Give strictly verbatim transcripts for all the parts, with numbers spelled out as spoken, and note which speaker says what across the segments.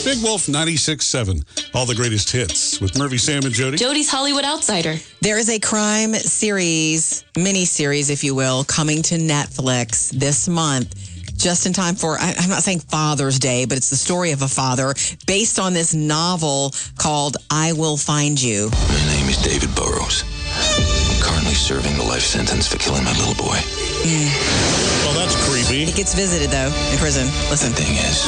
Speaker 1: Big Wolf ninety-six point seven. All the greatest hits with Murphy, Sam, and Jody.
Speaker 2: Jody's Hollywood Outsider.
Speaker 3: There is a crime series, mini-series, if you will, coming to Netflix this month, just in time for, I, I'm not saying Father's Day, but it's the story of a father based on this novel called I Will Find You.
Speaker 4: My name is David Burrows. I'm currently serving the life sentence for killing my little boy.
Speaker 3: Mm.
Speaker 1: Well, that's creepy.
Speaker 3: He gets visited, though, in prison. Listen.
Speaker 4: The thing is,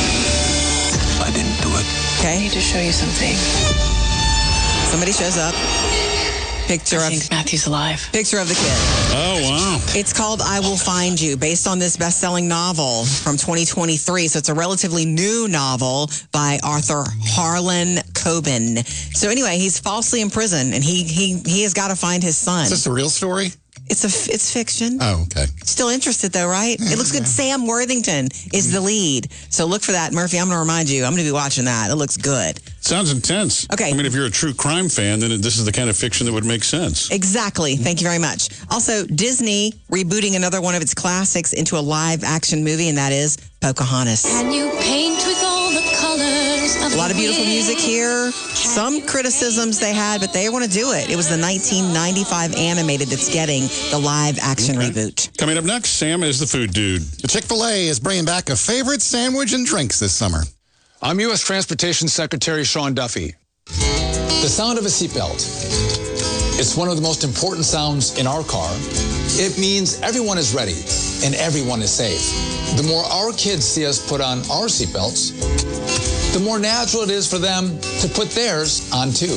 Speaker 4: I didn't do it.
Speaker 3: Okay.
Speaker 5: I need to show you something.
Speaker 3: Somebody shows up. Picture
Speaker 5: I
Speaker 3: of
Speaker 5: think Matthew's alive.
Speaker 3: Picture of the kid.
Speaker 1: Oh, wow.
Speaker 3: It's called I Will Find You, based on this best-selling novel from twenty twenty-three. So it's a relatively new novel by Arthur Harlan Coben. So anyway, he's falsely in prison, and he he he has got to find his son.
Speaker 6: Is this a real story?
Speaker 3: It's a it's fiction.
Speaker 6: Oh, okay.
Speaker 3: Still interested though, right? It looks good. Sam Worthington is the lead. So look for that, Murphy. I'm going to remind you. I'm going to be watching that. It looks good.
Speaker 1: Sounds intense.
Speaker 3: Okay.
Speaker 1: I mean, if you're a true crime fan, then this is the kind of fiction that would make sense.
Speaker 3: Exactly. Thank you very much. Also, Disney rebooting another one of its classics into a live action movie, and that is Pocahontas.
Speaker 2: Can you paint with all the colors of
Speaker 3: A lot of beautiful music here. Some criticisms they had, but they want to do it. It was the nineteen ninety-five animated that's getting the live action
Speaker 1: Okay.
Speaker 3: reboot.
Speaker 1: Coming up next, Sam is the food dude.
Speaker 6: The Chick-fil-A is bringing back a favorite sandwich and drinks this summer.
Speaker 7: I'm U S Transportation Secretary Sean Duffy. The sound of a seatbelt. It's one of the most important sounds in our car. It means everyone is ready and everyone is safe. The more our kids see us put on our seatbelts, the more natural it is for them to put theirs on too.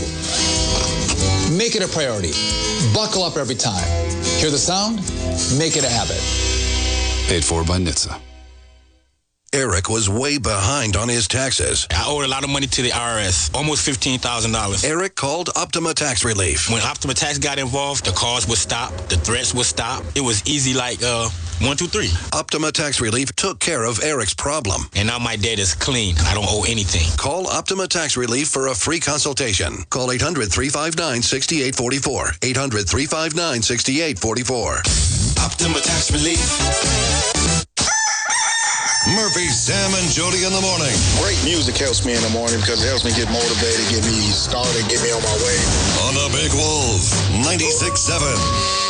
Speaker 7: Make it a priority. Buckle up every time. Hear the sound? Make it a habit.
Speaker 4: Paid for by N H T S A.
Speaker 8: Eric was way behind on his taxes.
Speaker 9: I owed a lot of money to the I R S, almost fifteen thousand dollars.
Speaker 8: Eric called Optima Tax Relief.
Speaker 9: When Optima Tax got involved, the calls would stop, the threats would stop. It was easy like uh, one, two, three.
Speaker 8: Optima Tax Relief took care of Eric's problem.
Speaker 9: And now my debt is clean. I don't owe anything.
Speaker 8: Call Optima Tax Relief for a free consultation. Call eight hundred, three five nine, six eight four four. eight hundred, three five nine, six eight four four.
Speaker 9: Optima Tax Relief.
Speaker 8: Murphy, Sam, and Jody in the morning.
Speaker 10: Great music helps me in the morning because it helps me get motivated, get me started, get me on my way.
Speaker 8: On the Big Wolf, ninety-six point seven.